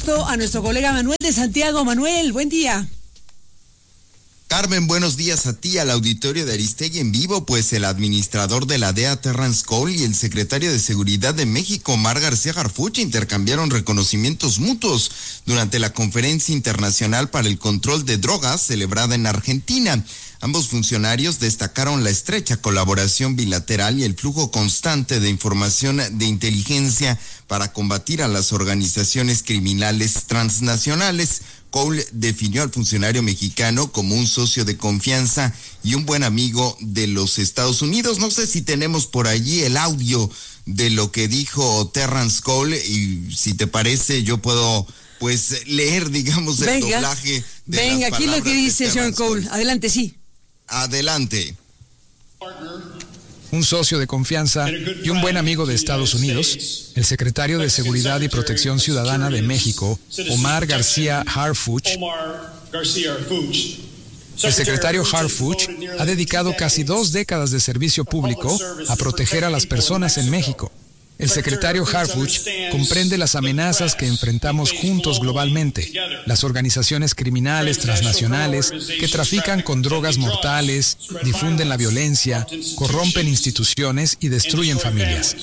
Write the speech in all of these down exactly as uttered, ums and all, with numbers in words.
gusto a nuestro colega Manuel de Santiago. Manuel, buen día. Carmen, buenos días a ti, al auditorio de Aristegui en vivo. Pues el administrador de la D E A, Terrence Cole, y el secretario de Seguridad de México, Omar García Harfuch, intercambiaron reconocimientos mutuos durante la Conferencia Internacional para el Control de Drogas celebrada en Argentina. Ambos funcionarios destacaron la estrecha colaboración bilateral y el flujo constante de información de inteligencia para combatir a las organizaciones criminales transnacionales. Cole definió al funcionario mexicano como un socio de confianza y un buen amigo de los Estados Unidos. No sé si tenemos por allí el audio de lo que dijo Terrence Cole, y si te parece yo puedo pues leer, digamos, el venga, doblaje de venga, las aquí lo que dice Sean Cole. Adelante, sí. Adelante. Un socio de confianza y un buen amigo de Estados Unidos, el secretario de Seguridad y Protección Ciudadana de México, Omar García Harfuch. El secretario Harfuch ha dedicado casi dos décadas de servicio público a proteger a las personas en México. El secretario Harfuch comprende las amenazas que enfrentamos juntos globalmente, las organizaciones criminales transnacionales que trafican con drogas mortales, difunden la violencia, corrompen instituciones y destruyen familias.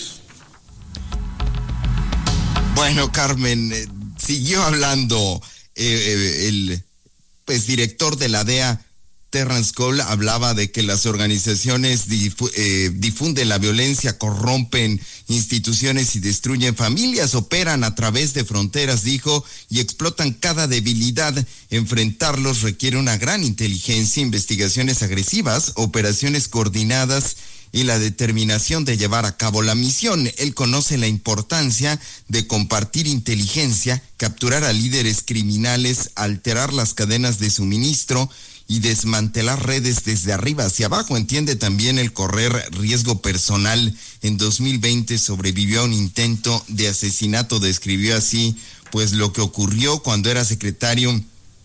Bueno, Carmen, eh, siguió hablando eh, el pues, director de la D E A, Terrence Cole, hablaba de que las organizaciones difu- eh, difunden la violencia, corrompen instituciones y destruyen familias, operan a través de fronteras, dijo, y explotan cada debilidad. Enfrentarlos requiere una gran inteligencia, investigaciones agresivas, operaciones coordinadas y la determinación de llevar a cabo la misión. Él conoce la importancia de compartir inteligencia, capturar a líderes criminales, alterar las cadenas de suministro y desmantelar redes desde arriba hacia abajo. Entiende también el correr riesgo personal. En dos mil veinte sobrevivió a un intento de asesinato. Describió así pues lo que ocurrió cuando era secretario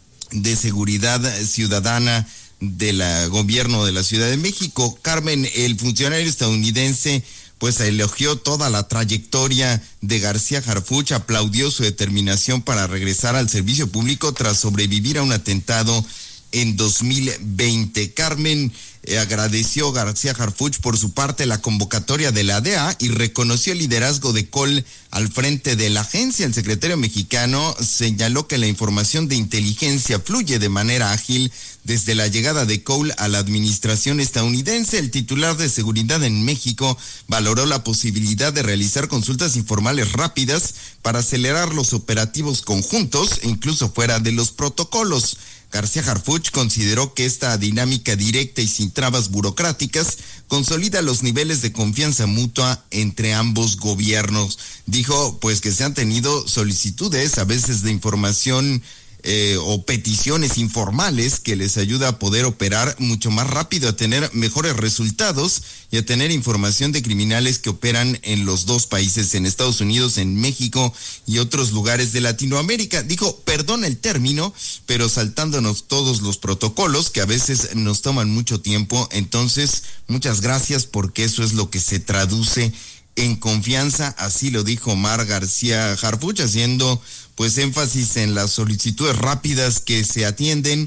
de Seguridad Ciudadana del gobierno de la Ciudad de México. Carmen, el funcionario estadounidense pues elogió toda la trayectoria de García Harfuch, aplaudió su determinación para regresar al servicio público tras sobrevivir a un atentado en dos mil veinte. Carmen eh, agradeció a García Harfuch por su parte la convocatoria de la D E A y reconoció el liderazgo de Cole al frente de la agencia. El secretario mexicano señaló que la información de inteligencia fluye de manera ágil desde la llegada de Cole a la administración estadounidense. El titular de Seguridad en México valoró la posibilidad de realizar consultas informales rápidas para acelerar los operativos conjuntos, incluso fuera de los protocolos. García Harfuch consideró que esta dinámica directa y sin trabas burocráticas consolida los niveles de confianza mutua entre ambos gobiernos. Dijo pues que se han tenido solicitudes a veces de información Eh, o peticiones informales que les ayuda a poder operar mucho más rápido, a tener mejores resultados y a tener información de criminales que operan en los dos países, en Estados Unidos, en México y otros lugares de Latinoamérica. Dijo, perdón el término, pero saltándonos todos los protocolos que a veces nos toman mucho tiempo. Entonces, muchas gracias, porque eso es lo que se traduce en confianza. Así lo dijo Omar García Harfuch, haciendo pues énfasis en las solicitudes rápidas que se atienden,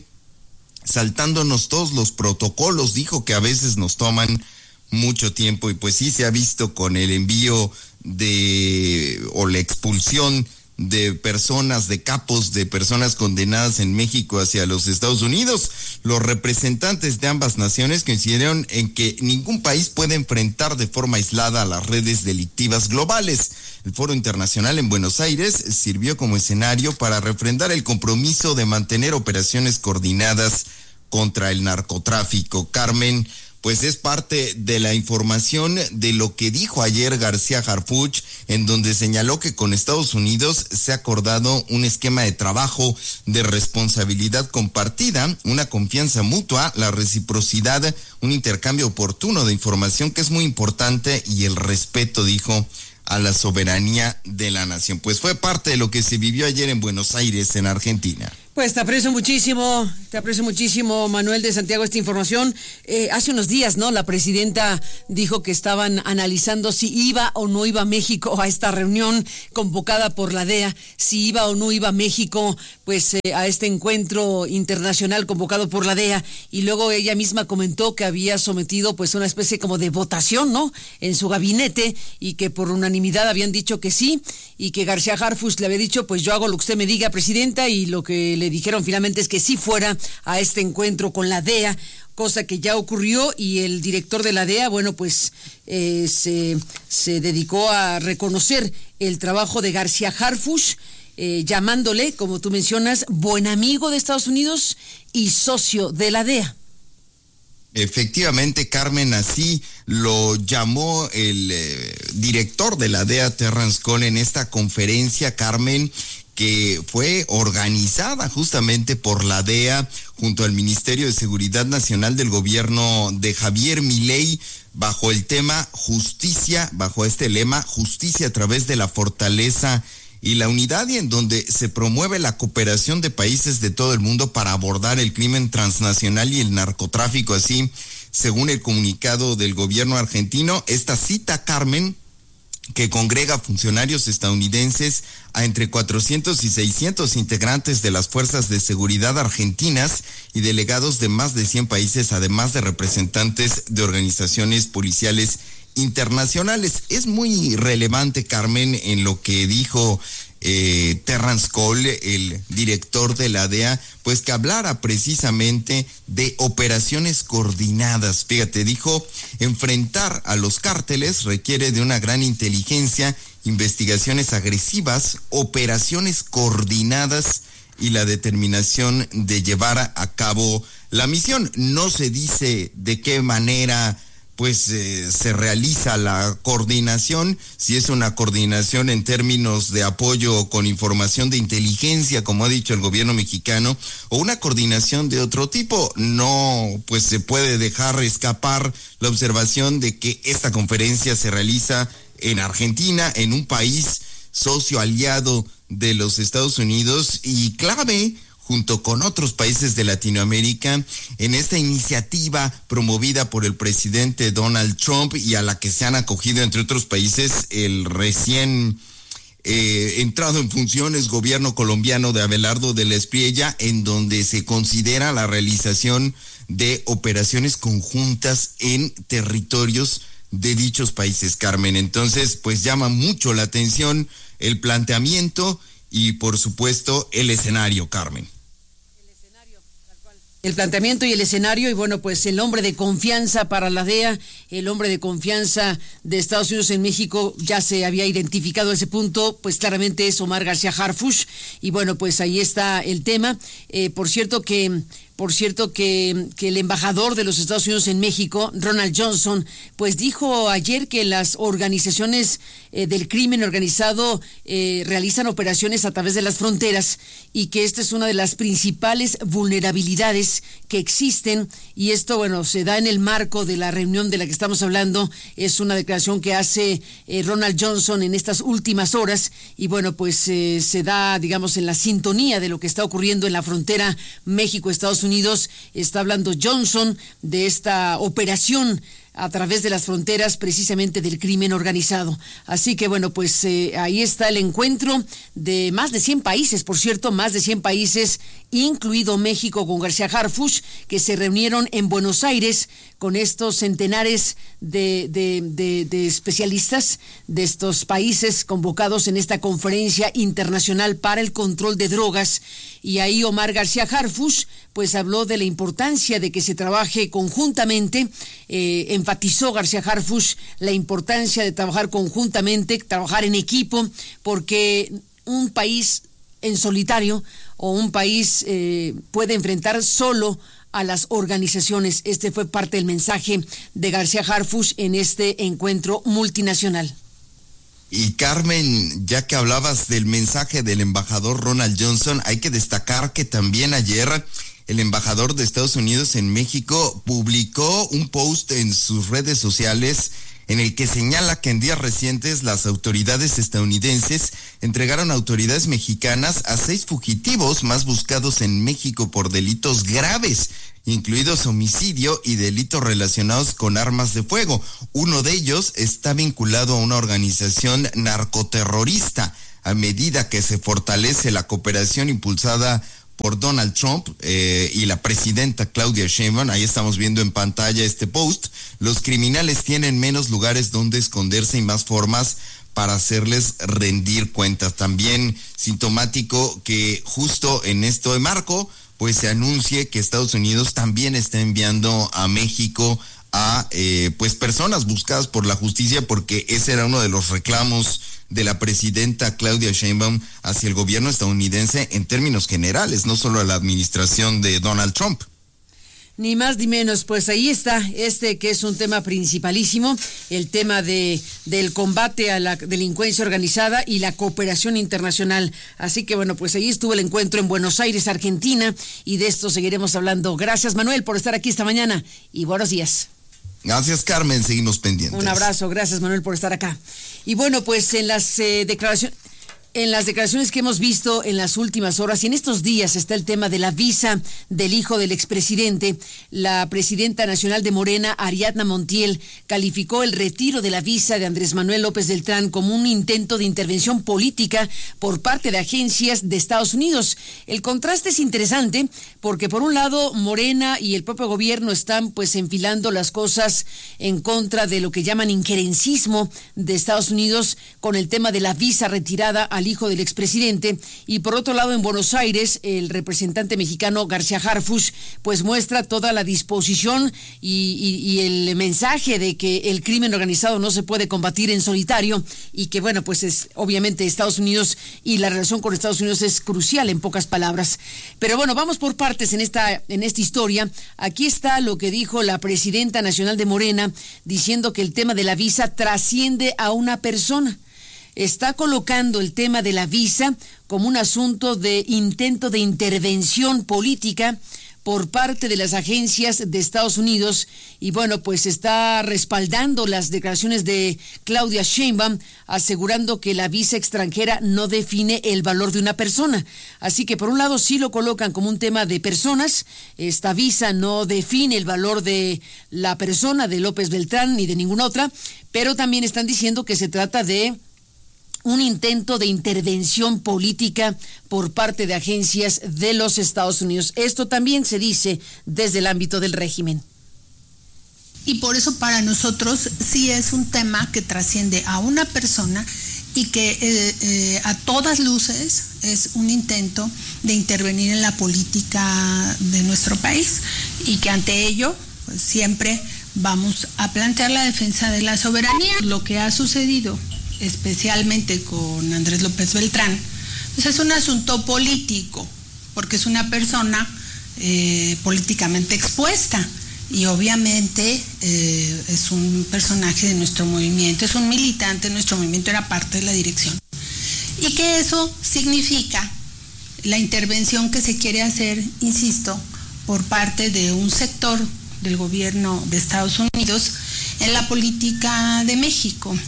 saltándonos todos los protocolos. Dijo que a veces nos toman mucho tiempo, y pues sí se ha visto con el envío de o la expulsión de personas, de capos, de personas condenadas en México hacia los Estados Unidos. Los representantes de ambas naciones coincidieron en que ningún país puede enfrentar de forma aislada a las redes delictivas globales. El Foro Internacional en Buenos Aires sirvió como escenario para refrendar el compromiso de mantener operaciones coordinadas contra el narcotráfico. Carmen, pues es parte de la información de lo que dijo ayer García Harfuch, en donde señaló que con Estados Unidos se ha acordado un esquema de trabajo de responsabilidad compartida, una confianza mutua, la reciprocidad, un intercambio oportuno de información que es muy importante, y el respeto, dijo, a la soberanía de la nación. Pues fue parte de lo que se vivió ayer en Buenos Aires, en Argentina. Pues te aprecio muchísimo, te aprecio muchísimo, Manuel de Santiago, esta información. Eh, hace unos días, ¿no? La presidenta dijo que estaban analizando si iba o no iba a México a esta reunión convocada por la D E A, si iba o no iba a México, pues eh, a este encuentro internacional convocado por la D E A, y luego ella misma comentó que había sometido pues una especie como de votación, ¿no? En su gabinete, y que por unanimidad habían dicho que sí, y que García Harfuch le había dicho, pues yo hago lo que usted me diga, presidenta, y lo que le dijeron finalmente es que sí fuera a este encuentro con la D E A, cosa que ya ocurrió, y el director de la D E A, bueno, pues eh, se, se dedicó a reconocer el trabajo de García Harfuch, eh, llamándole, como tú mencionas, buen amigo de Estados Unidos y socio de la D E A. Efectivamente, Carmen, así lo llamó el eh, director de la D E A, Terrence Cole, en esta conferencia, Carmen, que fue organizada justamente por la D E A junto al Ministerio de Seguridad Nacional del gobierno de Javier Milei, bajo el tema justicia, bajo este lema, justicia a través de la fortaleza y la unidad, y en donde se promueve la cooperación de países de todo el mundo para abordar el crimen transnacional y el narcotráfico, así según el comunicado del gobierno argentino. Esta cita, Carmen, que congrega funcionarios estadounidenses a entre cuatrocientos y seiscientos integrantes de las fuerzas de seguridad argentinas y delegados de más de cien países, además de representantes de organizaciones policiales internacionales. Es muy relevante, Carmen, en lo que dijo eh, Terrence Cole, el director de la D E A, pues que hablara precisamente de operaciones coordinadas. Fíjate, dijo, enfrentar a los cárteles requiere de una gran inteligencia, investigaciones agresivas, operaciones coordinadas y la determinación de llevar a cabo la misión. No se dice de qué manera pues eh, se realiza la coordinación, si es una coordinación en términos de apoyo con información de inteligencia, como ha dicho el gobierno mexicano, o una coordinación de otro tipo. No, pues se puede dejar escapar la observación de que esta conferencia se realiza en Argentina, en un país socio aliado de los Estados Unidos y clave, junto con otros países de Latinoamérica, en esta iniciativa promovida por el presidente Donald Trump y a la que se han acogido, entre otros países, el recién eh, entrado en funciones gobierno colombiano de Abelardo de la Espriella, en donde se considera la realización de operaciones conjuntas en territorios de dichos países, Carmen. Entonces, pues llama mucho la atención el planteamiento y, por supuesto, el escenario, Carmen. El planteamiento y el escenario, y bueno, pues el hombre de confianza para la D E A, el hombre de confianza de Estados Unidos en México, ya se había identificado ese punto, pues claramente es Omar García Harfuch, y bueno, pues ahí está el tema. Eh, por cierto que... Por cierto que, que el embajador de los Estados Unidos en México, Ronald Johnson, pues dijo ayer que las organizaciones eh, del crimen organizado eh, realizan operaciones a través de las fronteras y que esta es una de las principales vulnerabilidades que existen, y esto, bueno, se da en el marco de la reunión de la que estamos hablando. Es una declaración que hace eh, Ronald Johnson en estas últimas horas, y bueno, pues eh, se da, digamos, en la sintonía de lo que está ocurriendo en la frontera México-Estados Unidos. Unidos. Está hablando Johnson de esta operación a través de las fronteras, precisamente del crimen organizado. Así que bueno, pues eh, ahí está el encuentro de más de cien países, por cierto, más de cien países, incluido México, con García Harfuch, que se reunieron en Buenos Aires con estos centenares de, de, de, de especialistas de estos países convocados en esta conferencia internacional para el control de drogas. Y ahí Omar García Harfuch pues habló de la importancia de que se trabaje conjuntamente. Eh, enfatizó García Harfuch la importancia de trabajar conjuntamente, trabajar en equipo, porque un país en solitario o un país eh, puede enfrentar solo a las organizaciones. Este fue parte del mensaje de García Harfuch en este encuentro multinacional. Y Carmen, ya que hablabas del mensaje del embajador Ronald Johnson, hay que destacar que también ayer el embajador de Estados Unidos en México publicó un post en sus redes sociales en el que señala que en días recientes las autoridades estadounidenses entregaron a autoridades mexicanas a seis fugitivos más buscados en México por delitos graves, incluidos homicidio y delitos relacionados con armas de fuego. Uno de ellos está vinculado a una organización narcoterrorista. A medida que se fortalece la cooperación impulsada por Donald Trump eh, y la presidenta Claudia Sheinbaum, ahí estamos viendo en pantalla este post, los criminales tienen menos lugares donde esconderse y más formas para hacerles rendir cuentas. También sintomático que justo en este marco, pues se anuncie que Estados Unidos también está enviando a México a eh, pues personas buscadas por la justicia, porque ese era uno de los reclamos de la presidenta Claudia Sheinbaum hacia el gobierno estadounidense en términos generales, no solo a la administración de Donald Trump. Ni más ni menos, pues ahí está este que es un tema principalísimo, el tema de del combate a la delincuencia organizada y la cooperación internacional. Así que bueno, pues ahí estuvo el encuentro en Buenos Aires, Argentina, y de esto seguiremos hablando. Gracias, Manuel, por estar aquí esta mañana y buenos días. Gracias, Carmen, seguimos pendientes. Un abrazo, gracias, Manuel, por estar acá. Y bueno, pues en las eh, declaraciones... En las declaraciones que hemos visto en las últimas horas y en estos días está el tema de la visa del hijo del expresidente. La presidenta nacional de Morena, Ariadna Montiel, calificó el retiro de la visa de Andrés Manuel López Beltrán como un intento de intervención política por parte de agencias de Estados Unidos. El contraste es interesante porque por un lado Morena y el propio gobierno están pues enfilando las cosas en contra de lo que llaman injerencismo de Estados Unidos con el tema de la visa retirada al hijo del expresidente, y por otro lado en Buenos Aires el representante mexicano García Harfuch pues muestra toda la disposición y, y, y el mensaje de que el crimen organizado no se puede combatir en solitario y que bueno pues es obviamente Estados Unidos y la relación con Estados Unidos es crucial, en pocas palabras. Pero bueno, vamos por partes en esta en esta historia. Aquí está lo que dijo la presidenta nacional de Morena, diciendo que el tema de la visa trasciende a una persona. Está colocando el tema de la visa como un asunto de intento de intervención política por parte de las agencias de Estados Unidos y bueno, pues está respaldando las declaraciones de Claudia Sheinbaum, asegurando que la visa extranjera no define el valor de una persona. Así que por un lado sí lo colocan como un tema de personas, esta visa no define el valor de la persona de López Beltrán ni de ninguna otra, pero también están diciendo que se trata de un intento de intervención política por parte de agencias de los Estados Unidos. Esto también se dice desde el ámbito del régimen. Y por eso para nosotros sí es un tema que trasciende a una persona y que eh, eh, a todas luces es un intento de intervenir en la política de nuestro país y que ante ello pues, siempre vamos a plantear la defensa de la soberanía. Lo que ha sucedido especialmente con Andrés López Beltrán, pues es un asunto político, porque es una persona eh, políticamente expuesta y obviamente eh, es un personaje de nuestro movimiento, es un militante de nuestro movimiento, era parte de la dirección. Y que eso significa la intervención que se quiere hacer, insisto, por parte de un sector del gobierno de Estados Unidos en la política de México.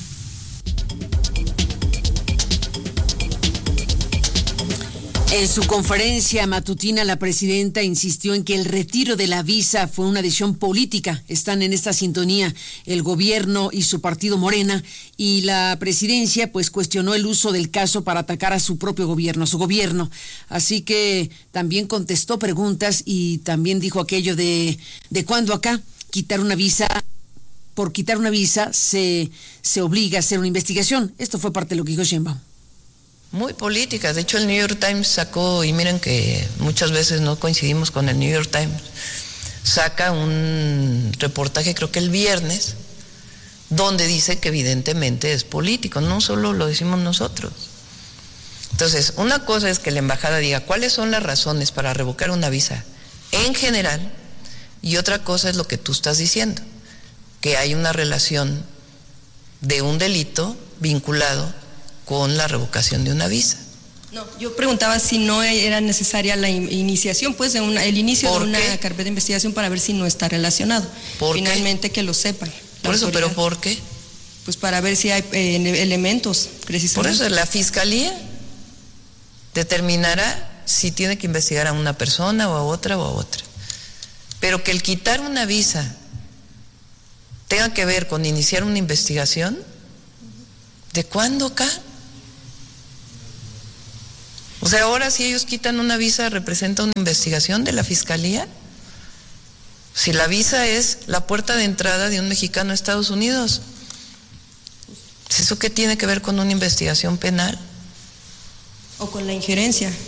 En su conferencia matutina, la presidenta insistió en que el retiro de la visa fue una decisión política. Están en esta sintonía el gobierno y su partido Morena, y la presidencia pues cuestionó el uso del caso para atacar a su propio gobierno, a su gobierno. Así que también contestó preguntas y también dijo aquello de de cuándo acá quitar una visa, por quitar una visa se, se obliga a hacer una investigación. Esto fue parte de lo que dijo Sheinbaum. Muy políticas. De hecho, el New York Times sacó, y miren que muchas veces no coincidimos con el New York Times, saca un reportaje, creo que el viernes, donde dice que evidentemente es político, no solo lo decimos nosotros. Entonces, una cosa es que la embajada diga cuáles son las razones para revocar una visa en general, y otra cosa es lo que tú estás diciendo, que hay una relación de un delito vinculado con la revocación de una visa. No, yo preguntaba si no era necesaria la in- iniciación, pues de una, el inicio de una carpeta de investigación para ver si no está relacionado. ¿Por Finalmente qué? Que lo sepan. Por eso, autoridad. pero ¿por qué? pues para ver si hay eh, elementos precisamente. Por eso la fiscalía determinará si tiene que investigar a una persona o a otra o a otra. Pero que el quitar una visa tenga que ver con iniciar una investigación, ¿de cuándo acá? O sea, ahora si ellos quitan una visa, ¿representa una investigación de la fiscalía? Si la visa es la puerta de entrada de un mexicano a Estados Unidos, ¿eso qué tiene que ver con una investigación penal? O con la injerencia.